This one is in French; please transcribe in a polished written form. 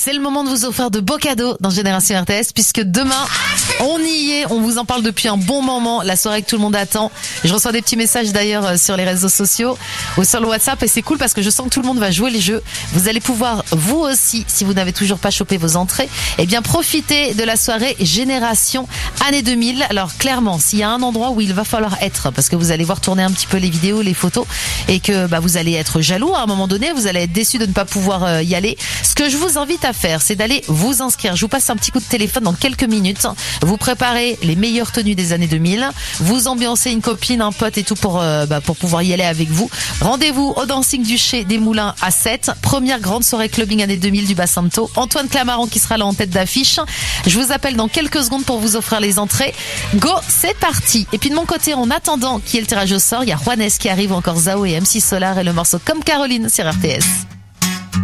C'est le moment de vous offrir de beaux cadeaux dans Génération RTS, puisque demain, on y est, on vous en parle depuis un bon moment, la soirée que tout le monde attend. Je reçois des petits messages d'ailleurs sur les réseaux sociaux ou sur le WhatsApp, et c'est cool parce que je sens que tout le monde va jouer les jeux. Vous allez pouvoir, vous aussi, si vous n'avez toujours pas chopé vos entrées, eh bien profiter de la soirée Génération année 2000. Alors clairement, s'il y a un endroit où il va falloir être, parce que vous allez voir tourner un petit peu les vidéos, les photos, et que vous allez être jaloux à un moment donné, vous allez être déçu de ne pas pouvoir y aller. Ce que je vous invite à faire, c'est d'aller vous inscrire. Je vous passe un petit coup de téléphone dans quelques minutes. Vous préparez les meilleures tenues des années 2000. Vous ambiancez une copine, un pote et tout pour pouvoir y aller avec vous. Rendez-vous au Dancing du Chez des Moulins à 7. Première grande soirée clubbing année 2000 du Bassanto. Antoine Clamaran qui sera là en tête d'affiche. Je vous appelle dans quelques secondes pour vous offrir les entrées. Go, c'est parti. Et puis de mon côté, en attendant qu'il y ait le tirage au sort, il y a Juanes qui arrive, encore Zao et MC Solar et le morceau Comme Caroline sur RTS.